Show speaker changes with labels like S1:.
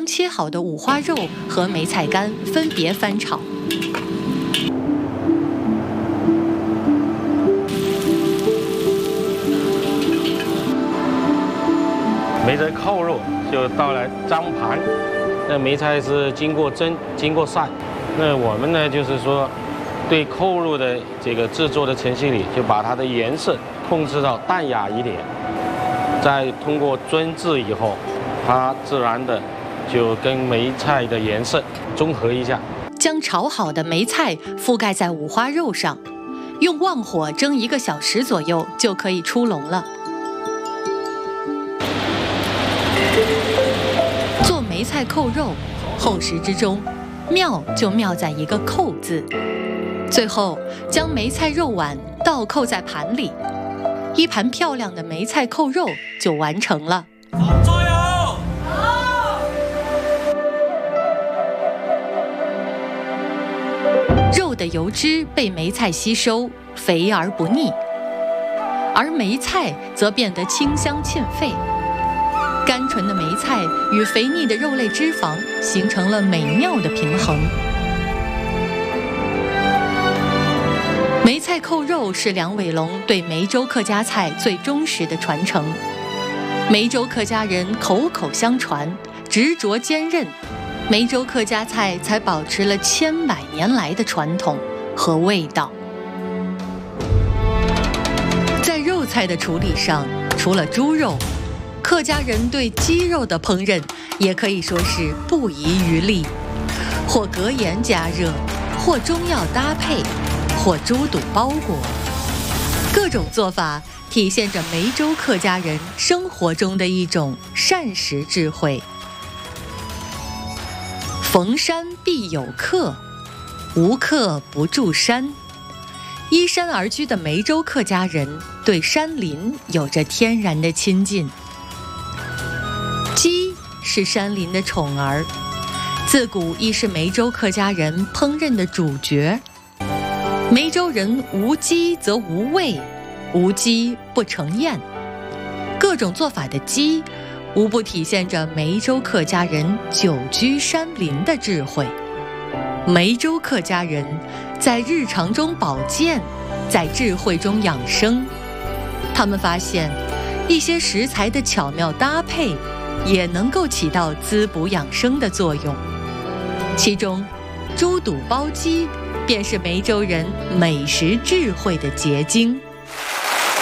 S1: 切好的五花肉和梅菜干分别翻炒。
S2: 梅菜扣肉就到了张盘，那梅菜是经过蒸、经过晒。那我们呢，就是说，对扣肉的这个制作的程序里，就把它的颜色控制到淡雅一点，再通过腌制以后，它自然的就跟梅菜的颜色中和一下。
S1: 将炒好的梅菜覆盖在五花肉上，用旺火蒸1个小时左右就可以出笼了。做梅菜扣肉，后食之中，妙就妙在一个“扣”字。最后将梅菜肉丸倒扣在盘里，一盘漂亮的梅菜扣肉就完成了。
S3: 加油！
S1: 肉的油脂被梅菜吸收，肥而不腻，而梅菜则变得清香沁肺。甘醇的梅菜与肥腻的肉类脂肪形成了美妙的平衡。梅菜扣肉是梁伟龙对梅州客家菜最忠实的传承。梅州客家人口口相传，执着坚韧，梅州客家菜才保持了千百年来的传统和味道。在肉菜的处理上，除了猪肉，客家人对鸡肉的烹饪也可以说是不遗余力，或隔盐加热，或中药搭配，或猪肚包裹，各种做法体现着梅州客家人生活中的一种膳食智慧。逢山必有客，无客不住山。依山而居的梅州客家人对山林有着天然的亲近。鸡是山林的宠儿，自古亦是梅州客家人烹饪的主角。梅州人无鸡则无味，无鸡不成宴。各种做法的鸡，无不体现着梅州客家人久居山林的智慧。梅州客家人在日常中保健，在智慧中养生。他们发现，一些食材的巧妙搭配，也能够起到滋补养生的作用。其中，猪肚包鸡便是梅州人美食智慧的结晶。